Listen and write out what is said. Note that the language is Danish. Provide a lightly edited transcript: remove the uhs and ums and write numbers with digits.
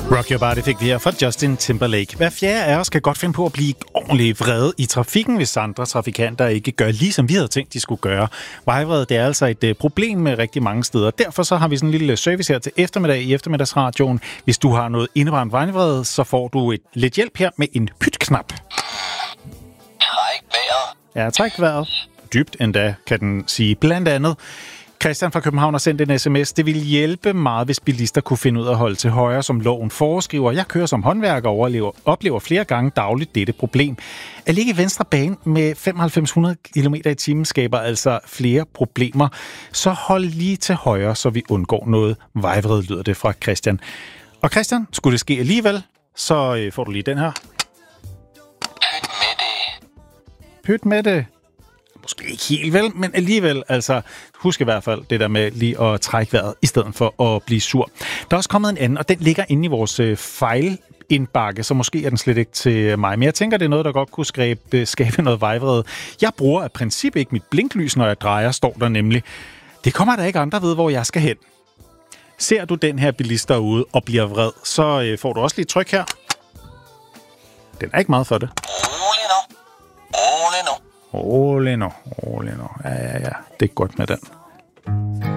Rock Your Body fik vi her fra Justin Timberlake. Hver fjerde af os kan godt finde på at blive ordentligt vrede i trafikken, hvis andre trafikanter ikke gør ligesom vi havde tænkt, de skulle gøre. Vejvrede, det er altså et problem med rigtig mange steder. Derfor så har vi sådan en lille service her til eftermiddag i eftermiddagsradioen. Hvis du har noget indevarende vejvrede, så får du lidt hjælp her med en pytknap. Træk vejret. Ja, træk vejret. Dybt endda, kan den sige. Blandt andet Christian fra København har sendt en sms. Det ville hjælpe meget, hvis bilister kunne finde ud af at holde til højre, som loven foreskriver. Jeg kører som håndværker og oplever flere gange dagligt dette problem. At ligge i venstre bane med 9500 km i timen skaber altså flere problemer. Så hold lige til højre, så vi undgår noget vejvrede, lyder det fra Christian. Og Christian, skulle det ske alligevel, så får du lige den her. Pyt med det. Pyt med det. Måske ikke helt vel, men alligevel, altså husk i hvert fald det der med lige at trække vejret, i stedet for at blive sur. Der er også kommet en anden, og den ligger inde i vores fejlindbakke, så måske er den slet ikke til mig. Men jeg tænker, det er noget, der godt kunne skabe noget vejvrede. Jeg bruger af princip ikke mit blinklys, når jeg drejer, står der nemlig. Det kommer der ikke andre ved, hvor jeg skal hen. Ser du den her bilist derude og bliver vred, så får du også lige tryk her. Den er ikke meget for det. Rolig nu. Rolig nu. Rolig nu. Ja. Det er godt med den.